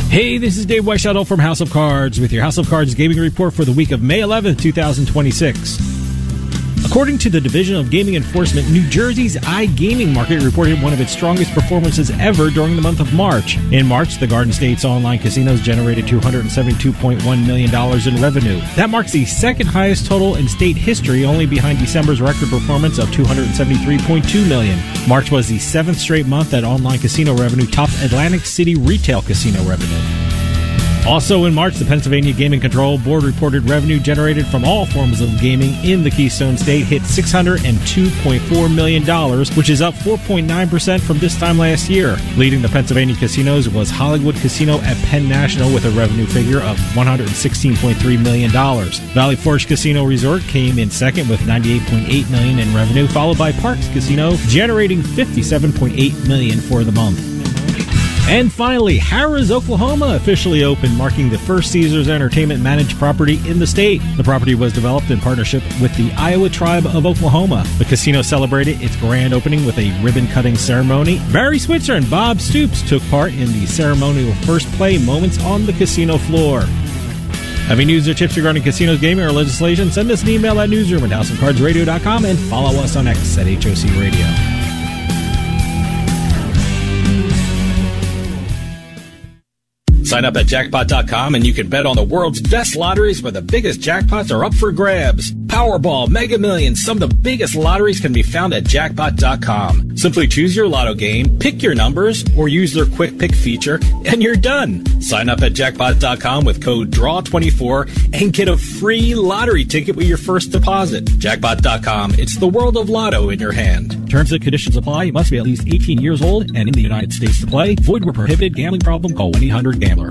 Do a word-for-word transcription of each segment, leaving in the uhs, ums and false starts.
Hey, this is Dave Weishuttle from House of Cards with your House of Cards gaming report for the week of May eleventh, twenty twenty-six. According to the Division of Gaming Enforcement, New Jersey's iGaming market reported one of its strongest performances ever during the month of March. In March, the Garden State's online casinos generated two hundred seventy-two point one million dollars in revenue. That marks the second highest total in state history, only behind December's record performance of two hundred seventy-three point two million dollars. March was the seventh straight month that online casino revenue topped Atlantic City retail casino revenue. Also in March, the Pennsylvania Gaming Control Board reported revenue generated from all forms of gaming in the Keystone State hit six hundred two point four million dollars, which is up four point nine percent from this time last year. Leading the Pennsylvania casinos was Hollywood Casino at Penn National with a revenue figure of one hundred sixteen point three million dollars. Valley Forge Casino Resort came in second with ninety-eight point eight million dollars in revenue, followed by Parks Casino, generating fifty-seven point eight million dollars for the month. And finally, Harrah's, Oklahoma officially opened, marking the first Caesars Entertainment managed property in the state. The property was developed in partnership with the Iowa Tribe of Oklahoma. The casino celebrated its grand opening with a ribbon-cutting ceremony. Barry Switzer and Bob Stoops took part in the ceremonial first play moments on the casino floor. Having news or tips regarding casinos, gaming, or legislation, send us an email at newsroom at house of cards radio dot com and follow us on X at H O C Radio. Sign up at jackpot dot com and you can bet on the world's best lotteries where the biggest jackpots are up for grabs. Powerball, Mega Millions, some of the biggest lotteries can be found at jackpot dot com. Simply choose your lotto game, pick your numbers, or use their quick pick feature, and you're done. Sign up at jackpot dot com with code D R A W twenty-four and get a free lottery ticket with your first deposit. jackpot dot com, it's the world of lotto in your hand. Terms and conditions apply. You must be at least eighteen years old and in the United States to play. Void where prohibited. Gambling problem? Call one eight hundred gambler.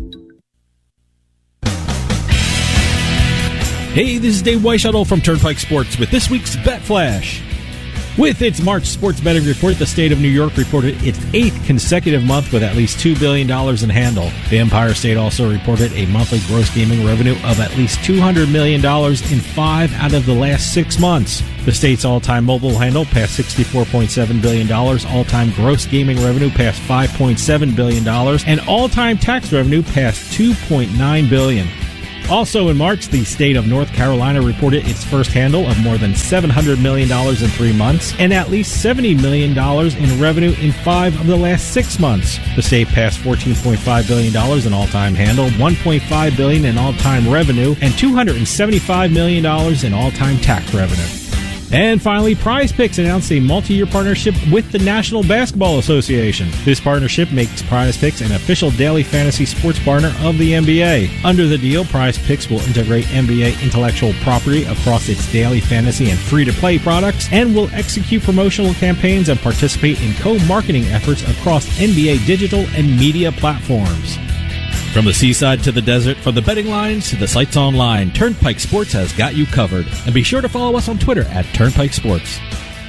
Hey, this is Dave Weishuttle from Turnpike Sports with this week's Bet Flash. With its March sports betting report, the state of New York reported its eighth consecutive month with at least two billion dollars in handle. The Empire State also reported a monthly gross gaming revenue of at least two hundred million dollars in five out of the last six months. The state's all-time mobile handle passed sixty-four point seven billion dollars, all-time gross gaming revenue passed five point seven billion dollars, and all-time tax revenue passed two point nine billion dollars. Also in March, the state of North Carolina reported its first handle of more than seven hundred million dollars in three months and at least seventy million dollars in revenue in five of the last six months. The state passed fourteen point five billion dollars in all-time handle, one point five billion dollars in all-time revenue, and two hundred seventy-five million dollars in all-time tax revenue. And finally, Prize Picks announced a multi-year partnership with the National Basketball Association. This partnership makes Prize Picks an official daily fantasy sports partner of the N B A. Under the deal, Prize Picks will integrate N B A intellectual property across its daily fantasy and free-to-play products and will execute promotional campaigns and participate in co-marketing efforts across N B A digital and media platforms. From the seaside to the desert, from the betting lines to the sites online, Turnpike Sports has got you covered. And be sure to follow us on Twitter at Turnpike Sports.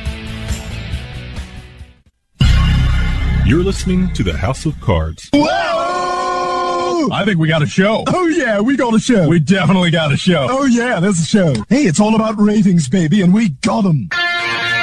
You're listening to the House of Cards. Whoa! I think we got a show. Oh, yeah, we got a show. We definitely got a show. Oh, yeah, there's a show. Hey, it's all about ratings, baby, and we got them.